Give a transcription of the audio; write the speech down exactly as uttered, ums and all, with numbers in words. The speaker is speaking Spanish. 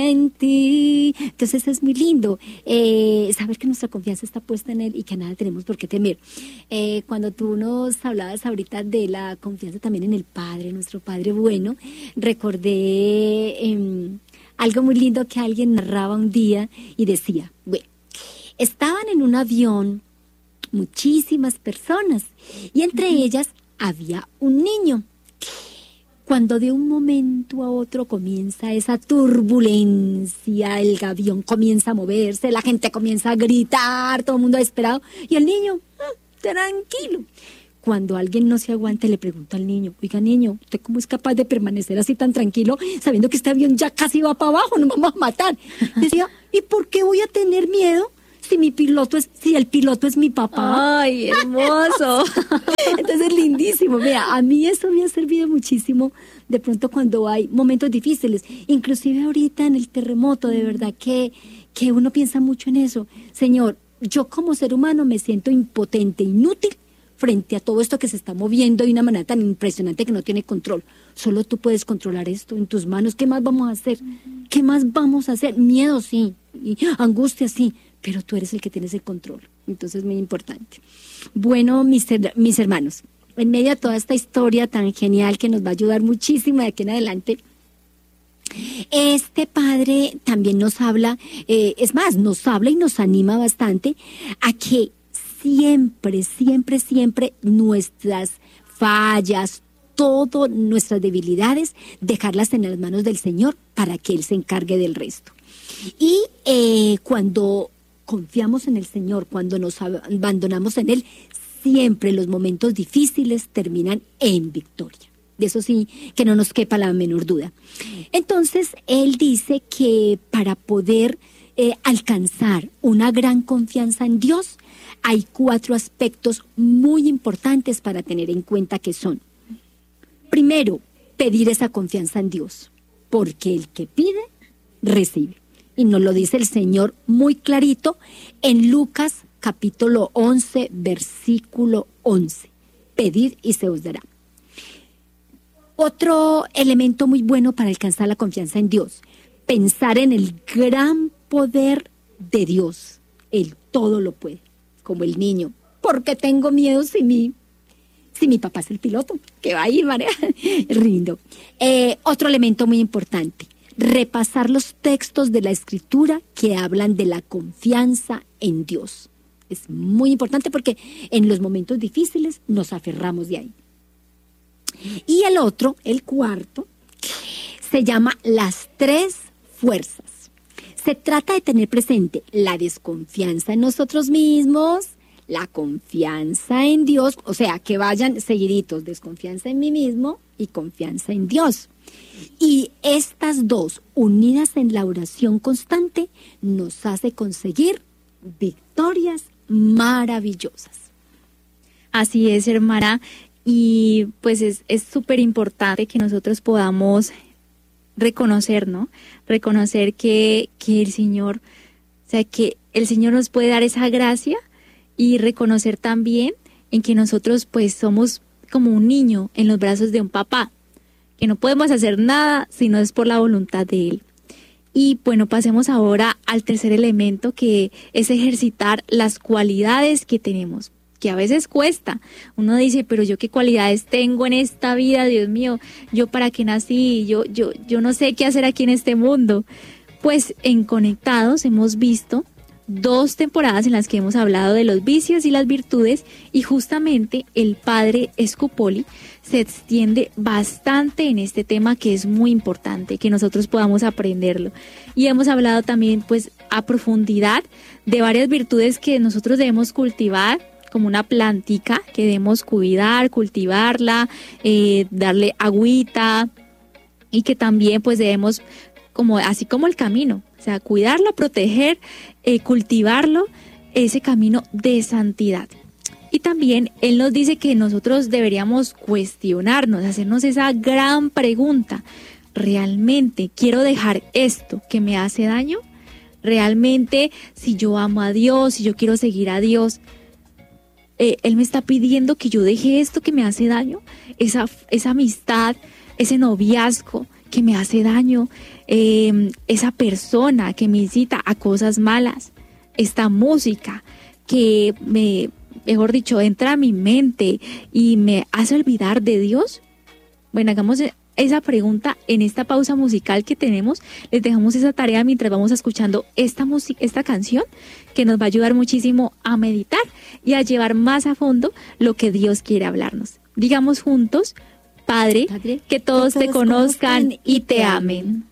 en ti. Entonces es muy lindo eh, saber que nuestra confianza está puesta en Él y que nada tenemos por qué temer. Eh, cuando tú nos hablabas ahorita de la confianza también en el Padre, nuestro Padre bueno, recordé eh, algo muy lindo que alguien narraba un día y decía, bueno, estaban en un avión muchísimas personas y entre ellas había un niño. Cuando de un momento a otro comienza esa turbulencia, el avión comienza a moverse, la gente comienza a gritar, todo el mundo desesperado, y el niño, ah, tranquilo. Cuando alguien no se aguanta, le pregunta al niño, oiga niño, ¿usted cómo es capaz de permanecer así tan tranquilo, sabiendo que este avión ya casi va para abajo, nos vamos a matar? Decía, ¿y por qué voy a tener miedo? Si mi piloto es, si el piloto es mi papá. ¡Ay, hermoso! Entonces, lindísimo. Mira, a mí eso me ha servido muchísimo de pronto cuando hay momentos difíciles. Inclusive ahorita en el terremoto, de verdad que, que uno piensa mucho en eso. Señor, yo como ser humano me siento impotente, inútil, frente a todo esto que se está moviendo de una manera tan impresionante que no tiene control. Solo tú puedes controlar esto en tus manos. ¿Qué más vamos a hacer? ¿Qué más vamos a hacer? Miedo, sí. Y angustia, sí. Pero tú eres el que tienes el control. Entonces es muy importante. Bueno, mis, mis hermanos, en medio de toda esta historia tan genial que nos va a ayudar muchísimo de aquí en adelante, este padre también nos habla, eh, es más, nos habla y nos anima bastante a que siempre, siempre, siempre nuestras fallas, todas nuestras debilidades, dejarlas en las manos del Señor para que Él se encargue del resto. Y eh, cuando confiamos en el Señor, cuando nos abandonamos en Él, siempre los momentos difíciles terminan en victoria. De eso sí, que no nos quepa la menor duda. Entonces, Él dice que para poder eh, alcanzar una gran confianza en Dios, hay cuatro aspectos muy importantes para tener en cuenta que son. Primero, pedir esa confianza en Dios, porque el que pide, recibe. Y nos lo dice el Señor muy clarito en Lucas capítulo once, versículo once. Pedid y se os dará. Otro elemento muy bueno para alcanzar la confianza en Dios, pensar en el gran poder de Dios. Él todo lo puede, como el niño. ¿Por qué tengo miedo si mi, si mi papá es el piloto? Que va a ir, María. Rindo. Eh, otro elemento muy importante. Repasar los textos de la Escritura que hablan de la confianza en Dios. Es muy importante porque en los momentos difíciles nos aferramos de ahí. Y el otro, el cuarto, se llama las tres fuerzas. Se trata de tener presente la desconfianza en nosotros mismos, la confianza en Dios, o sea, que vayan seguiditos, desconfianza en mí mismo y confianza en Dios. Y estas dos, unidas en la oración constante, nos hace conseguir victorias maravillosas. Así es, hermana, y pues es es súper importante que nosotros podamos reconocer, ¿no? Reconocer que, que el Señor, o sea, que el Señor nos puede dar esa gracia y reconocer también en que nosotros pues somos como un niño en los brazos de un papá, que no podemos hacer nada si no es por la voluntad de Él. Y bueno, pasemos ahora al tercer elemento, que es ejercitar las cualidades que tenemos, que a veces cuesta. Uno dice, pero yo qué cualidades tengo en esta vida, Dios mío, yo para qué nací, yo, yo, yo no sé qué hacer aquí en este mundo. Pues en Conectados hemos visto dos temporadas en las que hemos hablado de los vicios y las virtudes, y justamente el padre Scupoli se extiende bastante en este tema, que es muy importante que nosotros podamos aprenderlo. Y hemos hablado también pues a profundidad de varias virtudes que nosotros debemos cultivar, como una plantica que debemos cuidar, cultivarla, eh, darle agüita, y que también pues debemos, como así como el camino, o sea, cuidarlo, proteger, eh, cultivarlo, ese camino de santidad. Y también él nos dice que nosotros deberíamos cuestionarnos, hacernos esa gran pregunta: ¿realmente quiero dejar esto que me hace daño? ¿Realmente, si yo amo a Dios, si yo quiero seguir a Dios, eh, Él me está pidiendo que yo deje esto que me hace daño? Esa, esa amistad, ese noviazgo que me hace daño, eh, esa persona que me incita a cosas malas, esta música que me, mejor dicho, entra a mi mente y me hace olvidar de Dios? Bueno, hagamos esa pregunta en esta pausa musical que tenemos. Les dejamos esa tarea mientras vamos escuchando esta música, esta canción, que nos va a ayudar muchísimo a meditar y a llevar más a fondo lo que Dios quiere hablarnos. Digamos juntos: Padre, Padre que todos, que todos te conozcan, conozcan y te amen.